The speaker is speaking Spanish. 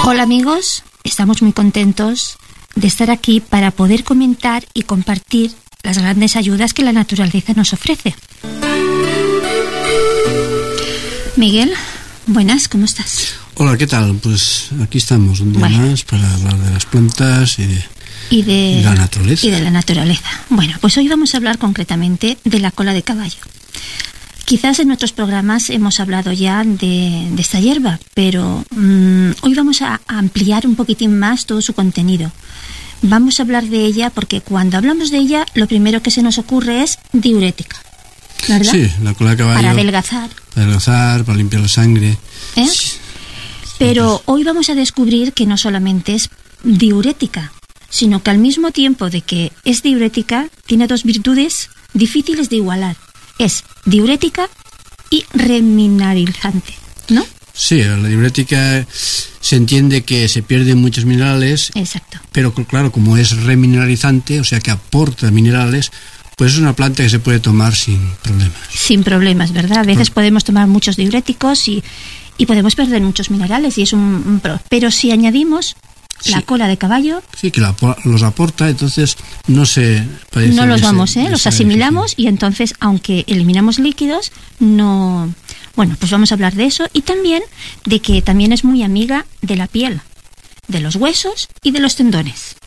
Hola amigos, estamos muy contentos de estar aquí para poder comentar y compartir las grandes ayudas que la naturaleza nos ofrece. Miguel, buenas, ¿cómo estás? Hola, ¿qué tal? Pues aquí estamos un día más para hablar de las plantas y de la naturaleza. Y de la naturaleza. Bueno, pues hoy vamos a hablar concretamente de la cola de caballo. Quizás en otros programas hemos hablado ya de esta hierba, pero hoy vamos a ampliar un poquitín más todo su contenido. Vamos a hablar de ella porque cuando hablamos de ella, lo primero que se nos ocurre es diurética, ¿verdad? Sí, la cola de caballo. Para adelgazar. Para adelgazar, para limpiar la sangre. Sí. Pero hoy vamos a descubrir que no solamente es diurética, sino que al mismo tiempo de que es diurética, tiene dos virtudes difíciles de igualar. Es diurética y remineralizante, ¿no? Sí, la diurética se entiende que se pierden muchos minerales. Exacto. Pero claro, como es remineralizante, o sea que aporta minerales, pues es una planta que se puede tomar sin problemas. Sin problemas, ¿verdad? A veces podemos tomar muchos diuréticos y podemos perder muchos minerales y es un pro. Pero si añadimos la cola de caballo... Sí, que los aporta, entonces no los vamos, los asimilamos y entonces, aunque eliminamos líquidos, no... Bueno, pues vamos a hablar de eso y también de que también es muy amiga de la piel, de los huesos y de los tendones.